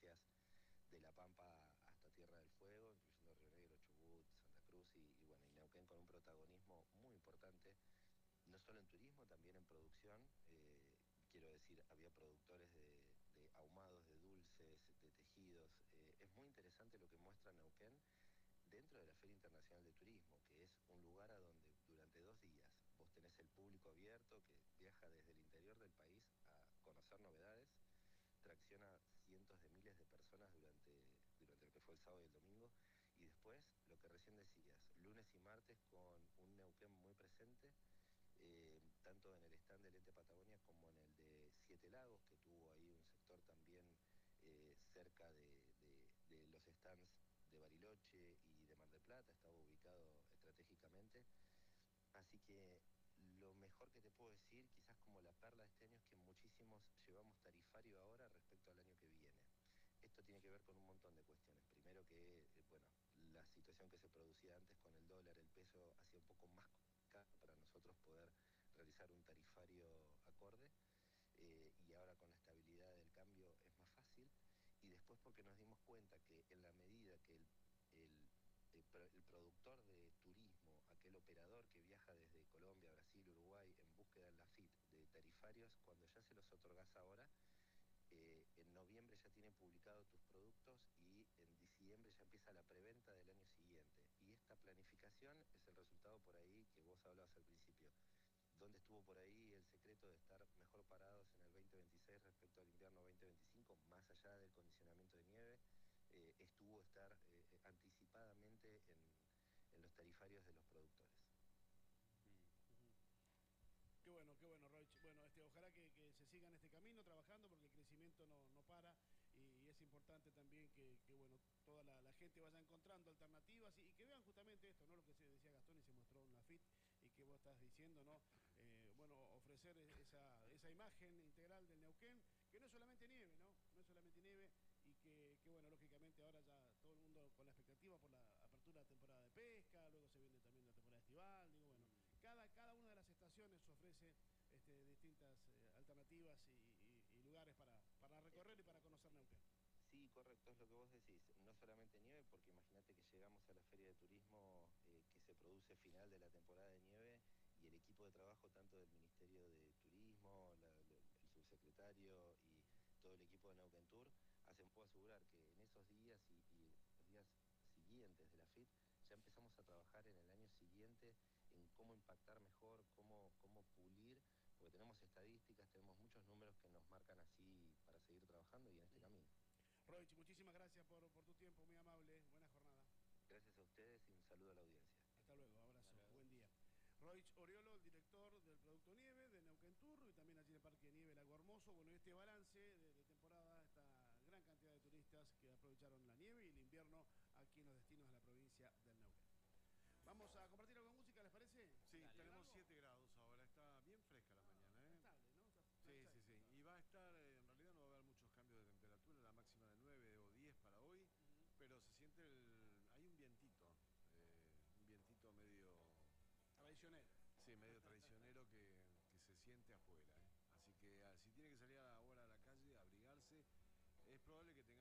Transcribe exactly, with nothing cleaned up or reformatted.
provincias de La Pampa hasta Tierra del Fuego, incluyendo Río Negro, Chubut, Santa Cruz y, y bueno, y Neuquén con un protagonismo muy importante, no solo en turismo, también en producción. Eh, quiero decir, había productores de, de ahumados, de dulces, de tejidos. Eh, es muy interesante lo que muestra Neuquén dentro de la Feria Internacional de Turismo, que es un lugar a donde durante dos días vos tenés el público abierto que viaja desde el interior del país a conocer novedades, tracciona cientos de miles de personas durante, durante lo que fue el sábado y el domingo, y después, lo que recién decías, lunes y martes con un Neuquén muy presente, eh, tanto en el stand del Ente Patagonia como en el de Siete Lagos, que tuvo ahí un sector también eh, cerca de, de, de los stands de Bariloche y de Mar del Plata, estaba ubicado estratégicamente. Así que lo mejor que te puedo decir, quizás como la perla de este año, es que muchísimos llevamos tarifario ahora respecto al año que viene. Esto tiene que ver con un montón de cuestiones. Primero que, eh, bueno, la situación que se producía antes con el dólar, el peso, hacía un poco más caro para nosotros poder realizar un tarifario acorde, eh, y ahora con la estabilidad del cambio es más fácil. Y después porque nos dimos cuenta que en la medida que el, el, el, el productor de turismo, aquel operador que viaja desde Colombia, Brasil, Uruguay en búsqueda en la F I T de tarifarios, cuando ya se los otorgás ahora, eh, en noviembre ya tienen publicado tus productos y en diciembre ya empieza la preventa del año siguiente. Y esta planificación es el resultado por ahí que vos hablabas al principio. ¿Dónde estuvo por ahí el secreto de estar mejor parados en el veinte veintiséis respecto al invierno veinte veinticinco, más allá del condicionamiento de nieve? Eh, estuvo estar eh, anticipadamente en, en los tarifarios de los productores. Qué bueno, qué bueno, Roich. Bueno, este, ojalá que, que se siga en este camino trabajando porque el crecimiento no, no para y es importante también que, que bueno, toda la, la gente vaya encontrando alternativas y, y que vean justamente esto, ¿no? Lo que se decía Gastón y se mostró en la F I T y que vos estás diciendo, ¿no? Eh, bueno, ofrecer esa, esa imagen integral del Neuquén, que no es solamente nieve, ¿no? No es solamente nieve y que, que, bueno, lógicamente ahora ya todo el mundo con la expectativa por la apertura de la temporada de pesca, luego se viene también la temporada estival, digo, bueno, cada, cada una de las estaciones ofrece este, distintas eh, alternativas y, y, y lugares para, para recorrer y para conocer Neuquén. Sí, correcto, es lo que vos decís. No solamente nieve, porque imagínate que llegamos a la Feria de Turismo eh, que se produce final de la temporada de nieve y el equipo de trabajo tanto del Ministerio de Turismo, la, la, el subsecretario y todo el equipo de Neuquén Tour, hacen, puedo asegurar que en esos días y, y los días siguientes de la F I T ya empezamos a trabajar en el año siguiente en cómo impactar mejor, cómo, cómo pulir, porque tenemos estadísticas, tenemos muchos números que nos marcan así para seguir trabajando y en este camino. Roich, muchísimas gracias por, por tu tiempo, muy amable, buena jornada. Gracias a ustedes y un saludo a la audiencia. Hasta luego, abrazo, buen día. Roich Oriolo, el director del Producto Nieve de Neuquén Tour y también allí en el Parque de Nieve Lago Hermoso. Bueno, este balance de, de temporada, esta gran cantidad de turistas que aprovecharon la nieve y el invierno aquí en los destinos de la provincia del Neuquén. Vamos a compartir algo de música, ¿les parece? Sí, Dale. Tenemos siete grados ahora, está bien fresca la mañana, ¿eh? Está estable, ¿no? Está, Sí, está sí, sí. Y va a estar, eh, en realidad no va a haber muchos cambios de temperatura, la máxima de nueve o diez para hoy, uh-huh. Pero se siente el... hay un vientito, eh, un vientito medio... Traicionero. Sí, medio traicionero que, que se siente afuera, ¿eh? Así que si tiene que salir ahora a la calle, abrigarse, es probable que tenga